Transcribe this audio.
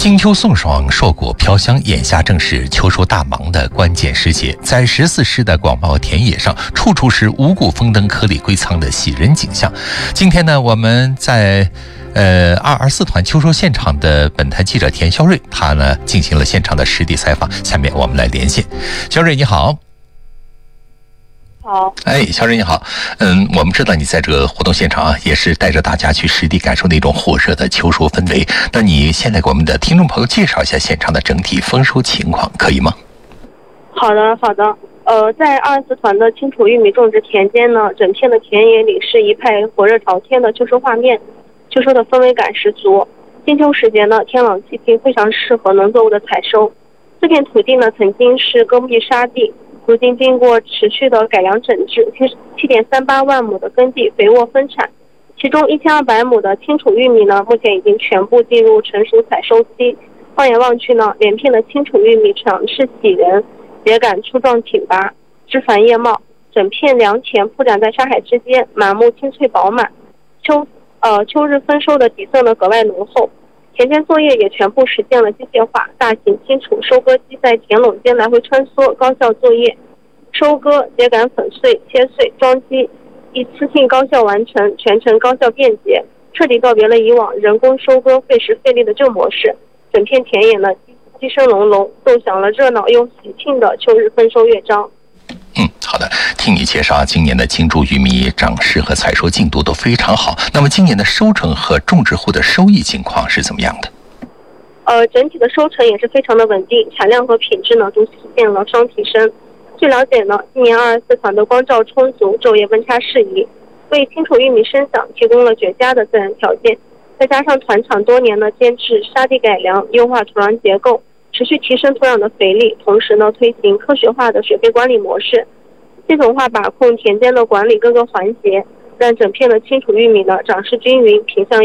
金秋送爽，硕果飘香，眼下正是秋收大忙的关键时节。在14师的广袤田野上，处处是五谷丰登、颗粒归仓的喜人景象。今天呢，我们在224团秋收现场的本台记者田肖瑞，他呢进行了现场的实地采访。下面我们来连线，肖瑞你好。 好， 肖瑞你好，我们知道你在这个活动现场啊，也是带着大家去实地感受那种火热的秋收氛围。那你现在给我们的听众朋友介绍一下现场的整体丰收情况，可以吗？ 好的。在24团的青土玉米种植田间呢，整片的田野里是一派火热朝天的秋收画面，秋收的氛围感十足。金秋时节呢，天朗气清，非常适合农作物的采收。这片土地呢，曾经是耕地沙地。如今经过持续的改良整治，7.38万亩的耕地肥沃丰产，其中1200亩的青土玉米呢，目前已经全部进入成熟采收期。放眼望去呢，连片的青土玉米长势喜人，秸秆粗壮挺拔，枝繁叶茂，整片良田铺展在沙海之间，满目青翠饱满。秋日丰收的底色呢格外浓厚。田间作业也全部实现了机械化，大型清除收割机在田垄间来回穿梭，高效作业，收割、秸秆粉碎、切碎、装机，一次性高效完成，全程高效便捷，彻底告别了以往人工收割费时费力的旧模式。整片田野呢鸡声隆隆，奏响了热闹又喜庆的秋日丰收乐章。 好的，听你介绍，今年的金珠玉米长势和采收进度都非常好。那么今年的收成和种植户的收益情况是怎么样的？ 整体的收成也是非常的稳定，产量和品质呢都实现了双提升。据了解呢，今年24团的光照充足，昼夜温差适宜，为青土玉米生长提供了绝佳的自然条件。再加上团场多年呢坚持沙地改良，优化土壤结构，持续提升土壤的肥力，同时呢推行科学化的水费管理模式，系统化把控田间的管理各个环节，让整片的青土玉米呢长势均匀，品相